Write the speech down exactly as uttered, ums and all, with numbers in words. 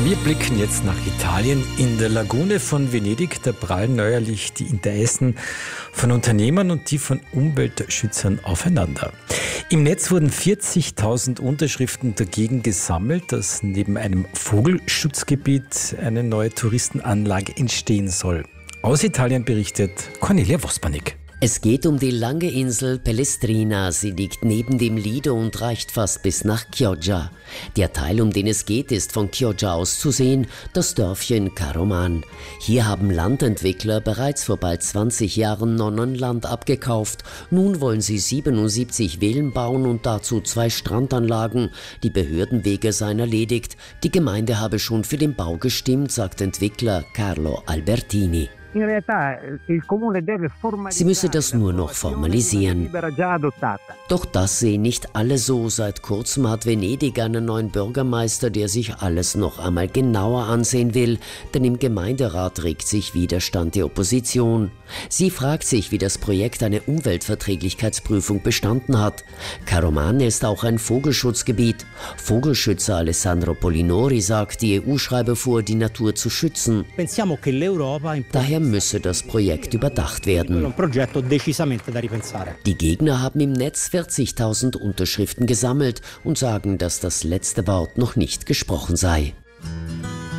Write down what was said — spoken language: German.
Wir blicken jetzt nach Italien. In der Lagune von Venedig, da prallen neuerlich die Interessen von Unternehmern und die von Umweltschützern aufeinander. Im Netz wurden vierzigtausend Unterschriften dagegen gesammelt, dass neben einem Vogelschutzgebiet eine neue Touristenanlage entstehen soll. Aus Italien berichtet Cornelia Wospanik. Es geht um die lange Insel Pellestrina. Sie liegt neben dem Lido und reicht fast bis nach Chioggia. Der Teil, um den es geht, ist von Chioggia aus zu sehen, das Dörfchen Caroman. Hier haben Landentwickler bereits vor bald zwanzig Jahren Nonnenland abgekauft. Nun wollen sie siebenundsiebzig Villen bauen und dazu zwei Strandanlagen. Die Behördenwege seien erledigt. Die Gemeinde habe schon für den Bau gestimmt, sagt Entwickler Carlo Albertini. Sie müsse das nur noch formalisieren. Doch das sehen nicht alle so. Seit kurzem hat Venedig einen neuen Bürgermeister, der sich alles noch einmal genauer ansehen will, denn im Gemeinderat regt sich Widerstand der Opposition. Sie fragt sich, wie das Projekt eine Umweltverträglichkeitsprüfung bestanden hat. Caroman ist auch ein Vogelschutzgebiet. Vogelschützer Alessandro Polinori sagt, die E U schreibe vor, die Natur zu schützen. Daher müsse das Projekt überdacht werden. Die Gegner haben im Netz vierzigtausend Unterschriften gesammelt und sagen, dass das letzte Wort noch nicht gesprochen sei.